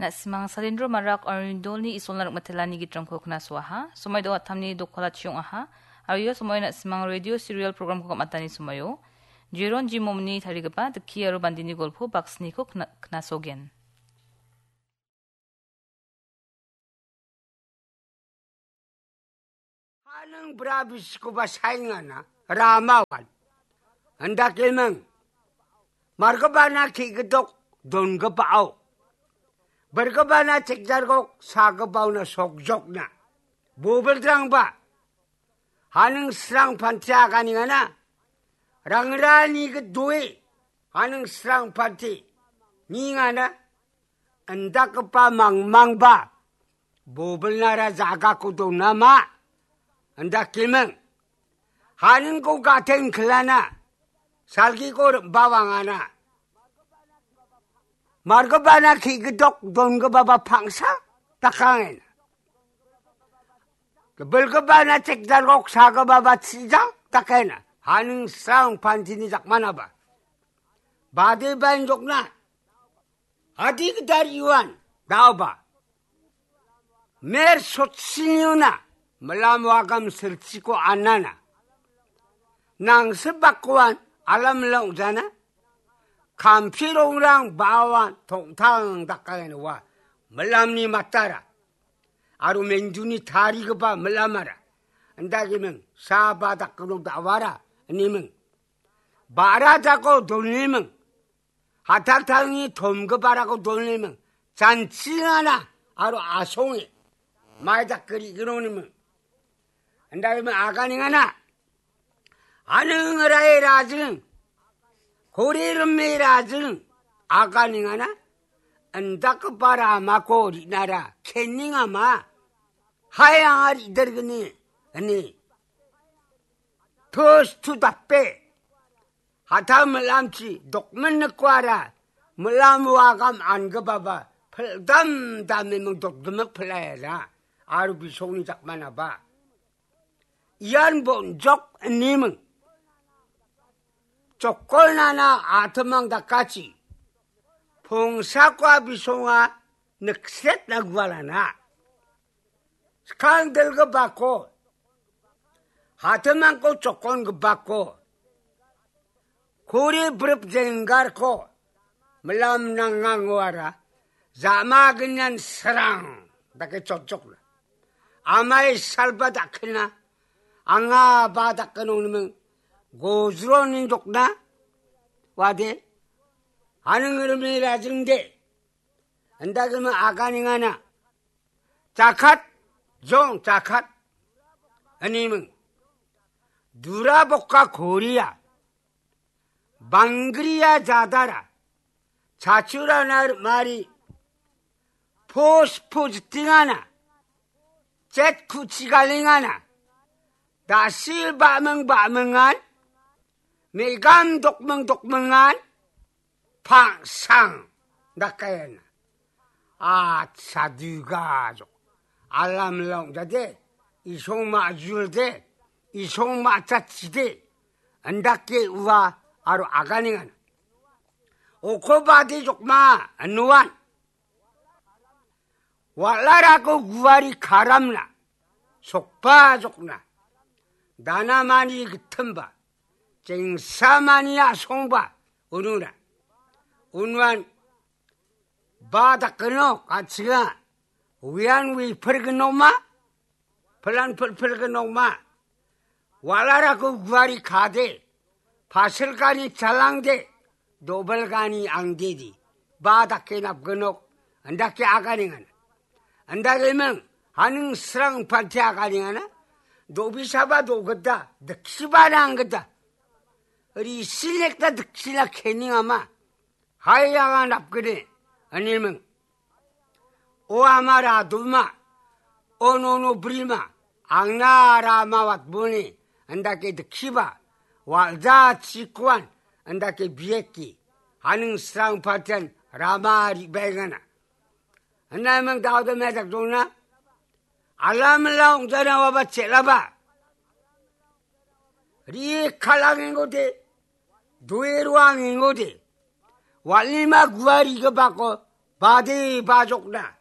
Na simang salindro marak orindolni isolna matelani gitrangko kena suaha. Sumay do atamni do kola chiong aha. Ayo sumay na simang radio serial program ko matani sumayo. Jiron jimomni tarigapa the kiaro bandini golpo baksni ko kena sogen. Anang brabis ko ba saingana ramawan. Anda kilmang margabana kigadok don gapao. Bergabana cekjargok sagabao na sogjok na. Buberdrang ba? Hanang serang pantia kaningana. Rangrani kedui. Hanang serang panti. Ngingana. Anda kepa mang ba? Bubel nara jaga kudo nama. Anda kilmang. Hanang ko gateng kelana. Salgi ko bawangana. Margabana kigadok don gababa pangsa. Takangin. Belgabana cekjargok sagababa cijang. Takena. Hanang serang pantini jakmana ba? Bade banjok na. Adik dari yuan. Daw ba? Mer sotsinyo na. Malamwagam sertsiko anana. Nang sebakuan alam lang jana. Kampirong bawan tongtang dakkain wa. Malam ni matara. Aru menjuni tari kepa melamara. Andagimeng saba dakkulong dawara. Nimeng. Bara dako dollimeng. 하탁탕이 돔급하라고 돌리면 잔치하나 아로 아송이 마이닥거리 그러니면 안다면 아가닝하나 아능어라이라증 고리름메이라증 아가닝하나 안다급바라 마고 리나라 캔닝아마 하양아리 이들그니 아니 토스투다빼 하타 mellamci dok menekwara melamwagam angababa peldam da memang dok gemek pelera aru bisoni jak mana ba ian bonjok nimeng cokol nana atemang dakaci pungsakwa bisonga nekset nagwalana sekarang del gebako hatemang ko cokon gebako Kuri berep jenggar ko, melam nangangwara, zama ganyan serang, dake cocok lah. Amai salba dakena, anga ba dakeno nimeng, gozro ninjok na, wade, aneng rumira jengde, andagema aganingana, cakat, jong cakat, animeng, duraboka Korea. 방그리야 자다라 자추라나 말이 포스포즈팅하나 젯쿠치갈링하나 다실 바멍바멍한 메감독멍독멍한 팡상 낙가야나 아차두가족 알람롱자대 이송마줄대 이송마차치대 안답게 우와 아로 아가닝한 오코바디 족마 누안 왈라라고 구아리 가람나 속바 족나 나나마니 그틈바 쟁사마니야 송바 우누라 운완 바다끄노 같이가 위안위 펄그노마 플란펄펄그노마 왈라라고 구아리 가데 파슬간이 잘랑대 노벨간이 앙대디 바닥게 납근옥 안닥게 아가닝하나 안닥이면 하는 스랑 판티 아가닝하나 노비사바 노겠다 득시바나 안겠다 우리 실렉다 득시나 캐닝하마 하야가 납그래 아니면 오아마라 두마 오노노 브리마 앙나라마 왓보니 안닥게 득시바 walza cikwan andake bieki haning serang patian rama ribegana anda memang tahu tu macam dona alam laung jana waba celaba ri kalang ingote dua ruang ingote walima guari ke bako 바디 바족나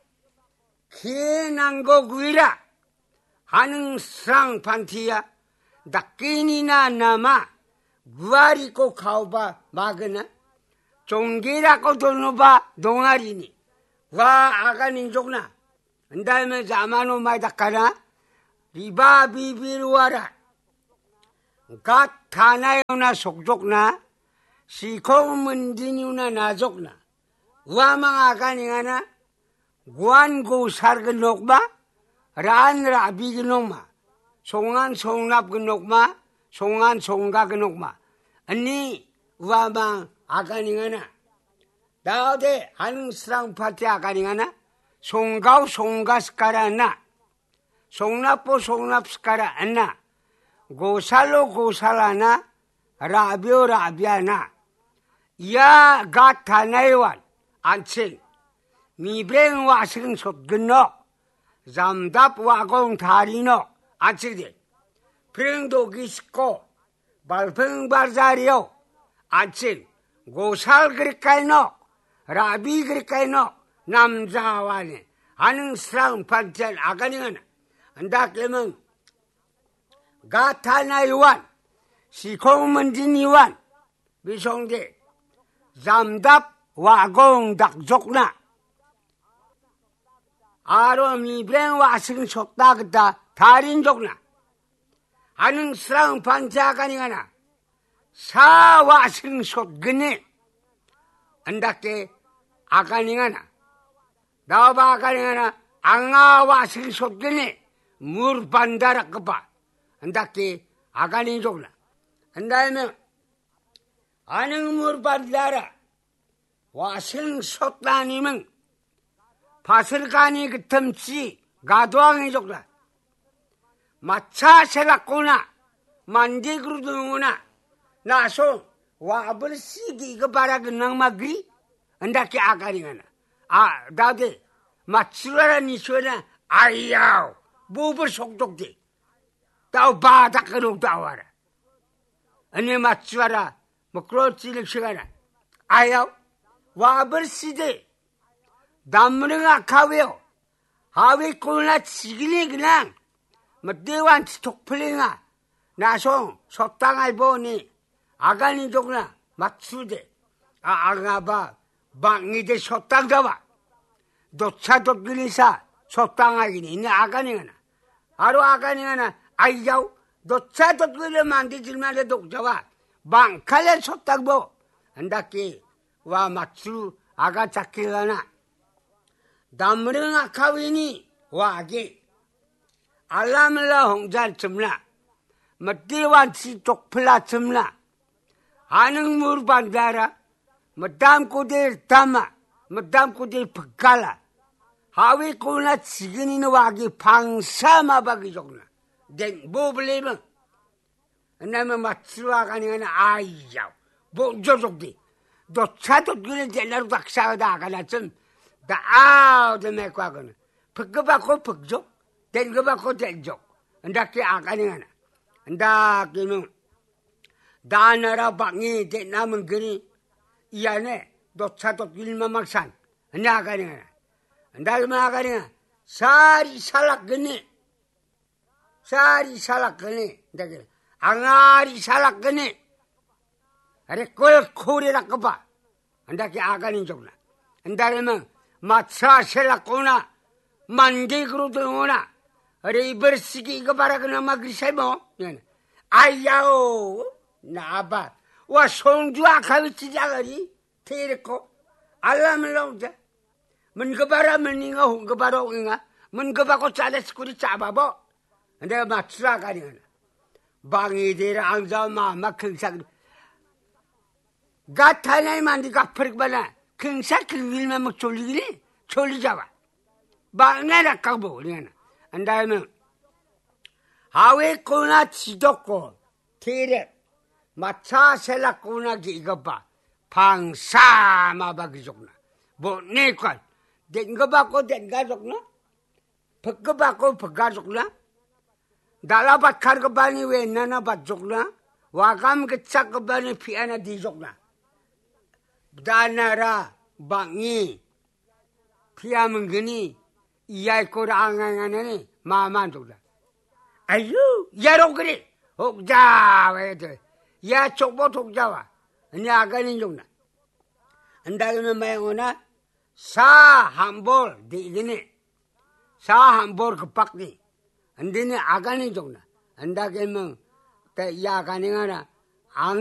키난거 구이라 하는 스랑 판티야 닭끼니나 남아 구아리고 가오바 마그나 종기라고 도노바 동아리니 와 아가닌족나 다음에 자마노 마이다카나 리바 비비루와라 갓 타나요나 속족나 시콩문디니우나 나족나 와망 아가닝하나 구안고 살근녹마 란라 비근녹마 송안 송납 근녹마 송안 송가 근녹마 아니 와망 아가닝하나 나오데 하는 스랑 파티 아가닝하나 송가우 송가스카라 안나 송납보 송납스카라 안나 고살로 고살하나 라비오 라비아나 야 가타나이완 안칭 미브랭 와승 솥근노 잠답 와공 다리노 안칭디 프랭도 기스코 발팽 바자리오 안칭 고살 그리까이노 라비 그리까이노 남자와네 하는 스랑 판텔 아가닝하나 안다깨면 가타나이완 시콩문진이완 비송대 잠답 와공 닭족나 아로미브랭 와승 솥다 그다 달인족나 하는 스랑 판텔 아가닝하나 사와승 솥그네 안다깨 아가닝하나 나와봐 아가닝하나 앙아와 생속견에 물 반다라 그봐 안다깨 아가닝족나 안다면 아는 물 반다라 와생 솥다니면 바슬가니 그 틈치 가도왕이족나 마차 세갔구나 만디그루등구나 나소 와벌 시기 이거 봐라 그 낭마그리 안다깨 아가닝하나 나도 마치라니 소나 아이야오 뭐벌 속독디 따오 바닥으로 따와라 아니 마치와라 뭐 그렇지를 시간아 아야오 와벌 시대 남무능아 가웨요 하위 꼴나 지기니 그냥 뭐 대완 스톡플링아 나송 속당할 보니 아가니 조구나 마치대 아가봐 방이대 속당 잡아 도차도 그리사 속당하기니 내 아가니가나 아로 아가니가나 아이야오 도차도 그려 만디질만해 독자와 방칼레 속당보 안다끼 와 막수 아가 잡기가나 담무릉 아카위니 와기 알라멜라 홍잘 쯤나 멋디완치 쪽플라 쯤나 아능 물반다라 멋담고대 담아 멋담고대 벅갈라 하위 꼬나 지근이는 와기 방사마박이 적나 된 뭐블레면 나면 막수아가니가나 아이야 뭐 저속디 너 차도 그래 젤라로 박사가 아가나 좀 다 아우데 맥과거는 벅거받고 벅족 된거받고 된족 ndakke 아가니가나 ndaki는 다나라 방이 된나면 그니 이 안에 노차도 일마막산 나가니가나 nda면 아가니가 살이 살락거니 nda게 앙아리 살락거니 아래 꼴코리라 거봐 ndakke 아가니 쪽나 nda면 마차 셀락거나 만개그로 들어오나 어레 이버시기 이거 봐라 그나 막 그리세모 아야오 나봐 와 송주 아카위치 자가리 테레코 알라멜라우자 문거 봐라 문인가 홍거 봐라 홍인가 문거 봐고 짜레스쿠리 짜바보 내가 맞추라 가리나 방이 되라 안자 마마 긍삭 가타나이 만디 가퍼릭 바나 긍삭 그일만 막 졸리기니 졸리자와 방나라 까보 우리는 안다면 하웨 꼬나 지독고 테레 마차 셀락꼬나 이거 봐 방사마박이 족나 뭐 내관 된거 받고 된가 족나 벗거 받고 벗가 족나 달라밭 가르고 바니 왜 나나 받 족나 와감 그 짝거 바니 피아나 디 족나 다나라 방이 피하면 그니 이야의 꼴 앙앙하니 마만 족다. 아유 야로 그리 옥자 왜들 야 쪽보 족자와 냐 아가니 족나. 안다그는 마영오나 사 한볼 디기니 사 한볼 급박니 안디니 아가니 족나. 안다게면 야 가능하나 안